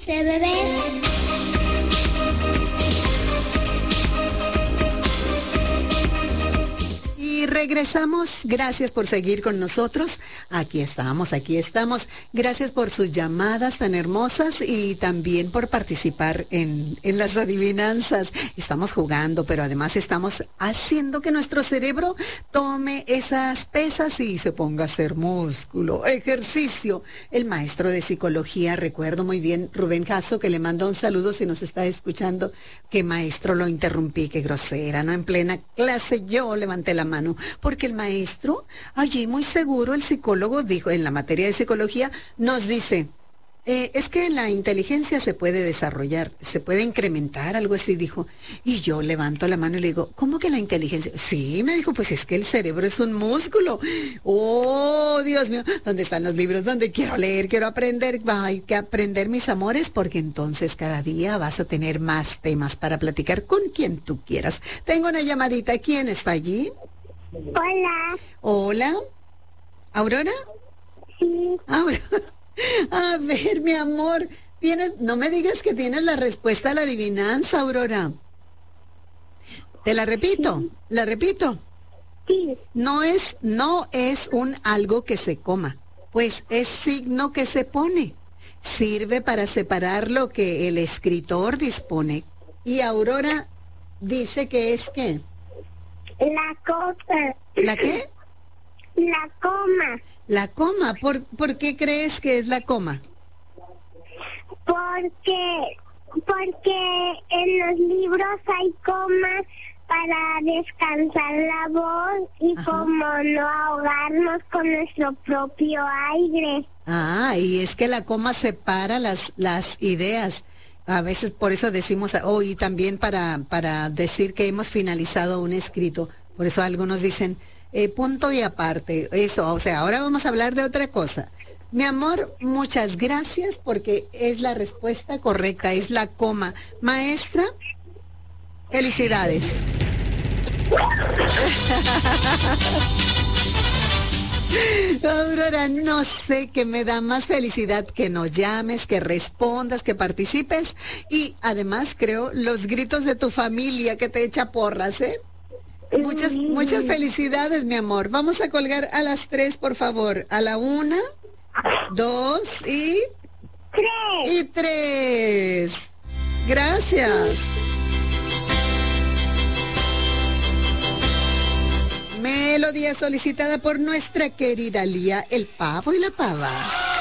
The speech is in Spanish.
de bebé. Y regresamos. Gracias por seguir con nosotros. Aquí estamos, aquí estamos. Gracias por sus llamadas tan hermosas y también por participar en las adivinanzas. Estamos jugando, pero además estamos haciendo que nuestro cerebro tome esas pesas y se ponga a hacer músculo, ejercicio. El maestro de psicología, recuerdo muy bien, Rubén Jasso, que le manda un saludo si nos está escuchando. Que maestro, lo interrumpí, qué grosera, ¿no? En plena clase yo levanté la mano, porque el maestro, allí muy seguro, el psicólogo dijo, en la materia de psicología, nos dice, es que la inteligencia se puede desarrollar, se puede incrementar, algo así dijo. Y yo levanto la mano y le digo, ¿cómo que la inteligencia? Sí, me dijo, pues es que el cerebro es un músculo. Oh, Dios mío, ¿dónde están los libros? ¿Dónde quiero leer? Quiero aprender. Hay que aprender, mis amores, porque entonces cada día vas a tener más temas para platicar con quien tú quieras. Tengo una llamadita. ¿Quién está allí? Hola. Hola. ¿Aurora? Sí. Aurora. A ver, mi amor, no me digas que tienes la respuesta a la adivinanza, Aurora. Te la repito, Sí. la repito. Sí. No es un algo que se coma, pues es signo que se pone. Sirve para separar lo que el escritor dispone. Y Aurora dice que es ¿qué? La copa. ¿La qué? La coma. La coma. ¿Por qué crees que es la coma? Porque en los libros hay comas para descansar la voz y Ajá. como no ahogarnos con nuestro propio aire. Ah, y es que la coma separa las ideas. A veces por eso decimos, y también para decir que hemos finalizado un escrito. Por eso algunos dicen, punto y aparte. Eso, o sea, ahora vamos a hablar de otra cosa. Mi amor, muchas gracias porque es la respuesta correcta, es la coma. Maestra, felicidades. Aurora, no sé qué me da más felicidad que nos llames, que respondas, que participes y además creo los gritos de tu familia que te echa porras, ¿eh? Muchas felicidades, mi amor. Vamos a colgar a las 3, por favor. A la 1, 2 y 3. Gracias. Melodía solicitada por nuestra querida Lía, el pavo y la pava.